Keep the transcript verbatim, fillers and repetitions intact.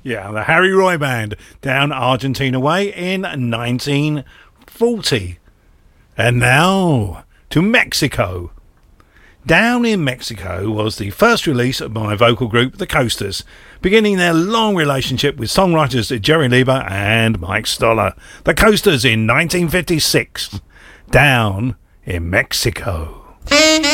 Yeah, the Harry Roy Band, Down Argentina Way in nineteen forty. And now to Mexico. Down in Mexico was the first release of my vocal group, The Coasters, beginning their long relationship with songwriters Jerry Lieber and Mike Stoller. The Coasters in nineteen fifty-six. Down in Mexico.